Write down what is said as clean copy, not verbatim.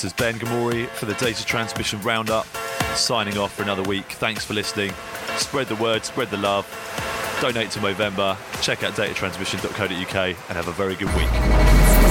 This is Ben Gamori for the Data Transmission Roundup, signing off for another week. Thanks for listening. Spread the word, spread the love. Donate to Movember. Check out datatransmission.co.uk and have a very good week.